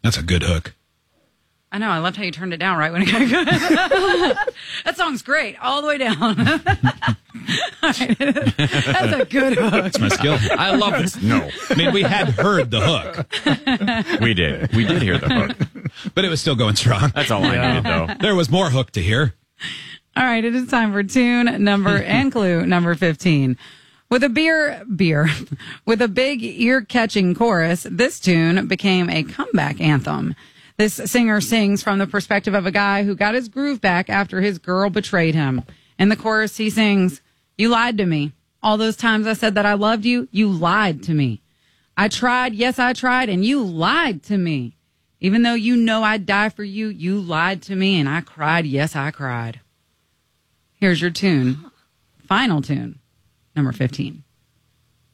That's a good hook. I know. I loved how you turned it down right when it got good. That song's great. All the way down. All right. That's a good hook. That's my skill. I love this. No. I mean, we had heard the hook, We did. We did hear the hook. but it was still going strong. That's all I needed, though. There was more hook to hear. All right. It is time for tune number and clue number 15. With a with a big ear-catching chorus, this tune became a comeback anthem. This singer sings from the perspective of a guy who got his groove back after his girl betrayed him. In the chorus, he sings, "You lied to me. All those times I said that I loved you, you lied to me. I tried, yes, I tried, and you lied to me. Even though you know I'd die for you, you lied to me, and I cried, yes, I cried." Here's your tune. Final tune, number 15.